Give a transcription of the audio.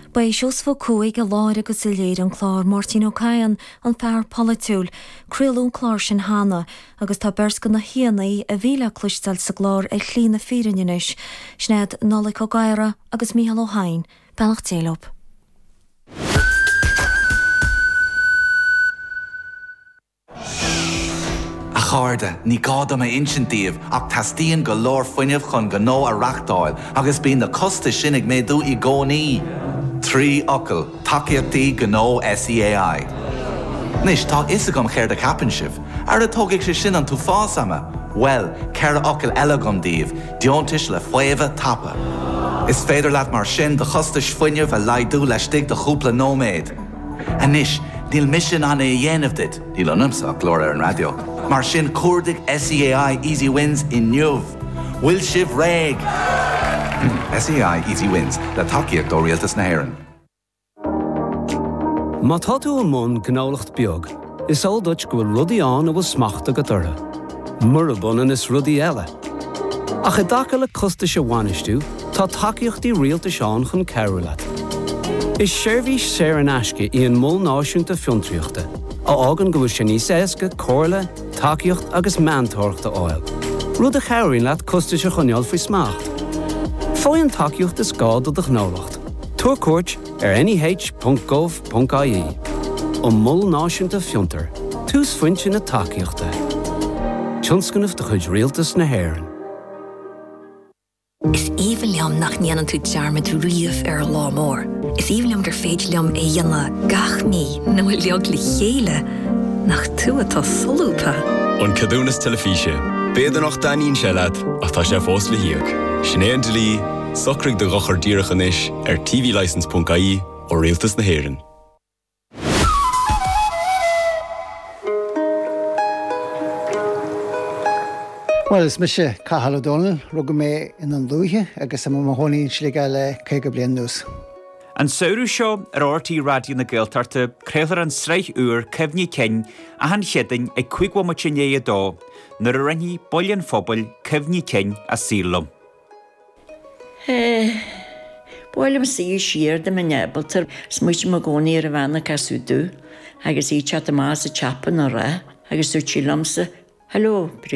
Ba sios fo cuaig a láir agus i léir an chlár Martin O'Cahon an fear polytúil, críalún chlár sin hána, agus tá berscan na hianaí a bhíle cluistal sa glár ag chlí na fírinneis, snéad Nollaig Ó Gaire agus Mícheál Ó Hain, Bealach Téalop. Cháda, ní gáda mé insintíomh ach tastíon go leor foiineamh chun go nó a reachtáil agus bíon na costa sinnig méadú I gcónaí. Trí ocail, takeíochtaí go nó SEAI. Nis tá isagam chéir de capan sibh, ar a tógadh sé sin an tú fásama. Well, ceir ocail eile gom díobh, diontais le fuamh tapa. Is féidir leat mar sin de chostais foiineamh a laidú leis stig de chúpla nóméid. A nis, díl mission an é dhéanamh dit, díl anamsa glór ar an radio. Mar sin cuardaigh SEAI Easy Wins in Newv. Will sibh réig. SEAI Easy Wins, le takeíocht ó rialtas na hÉireann. Má tá tú an mún gnálacht beag, is ódait go bhfuil rudaí an a bhfuil smachta go dtora. Mura bunan is rudaí eile. Ach I dtaca le costa se bhainistú, tá takeíochtaí rialta seán chun ceiriú leat. Is seirbhís séir an aisce I an mul náisiúnta fiontraíochta, a ágan go bhfuil sé níos éasca, cóirle, takeíocht agus meantóirachta áil. Rud a cheirún leat costa se chuneal faoi smacht. Fáin takeíocht is gád do gnálacht. Tuair cuairt ar nih.gov.ie. Ó mul náisiúnta fiontar, tús foinse na takeíochta. Tionscanmh de chuid rialtas na hÉireann. Is even liam nach níanaan tú dearmid riamh ar lá mór. Is even liam gur féidir liam é dhéanana gach ní nó leag le chéile nach tú atá solúpa. An cadúnas telefíse, béidir nach daíonn sé leat ach tá sé fós le hiag. Sinéad Lí, socraigh de rochar díreachan is ar tvlicense.ie ó rialtas na hÉireann. Well, is Misha Cathal O'Donnell, rugga mé in an lúthe agus am hónaí sliga le céige bliain nús. An saoú seo ar RTí Radio na Gaeltarta creathar an sreich uair cefní cin a han cheading ag cuigwa machiné a dó, nar a rinní boilian phobal cefní cin a sílum. Bóilim sí siar de man nebaltar smuis mo gcónaí ar a bhena casú dú, agus í chat a más a chapan a ra, agus úr chílamsa, Hello,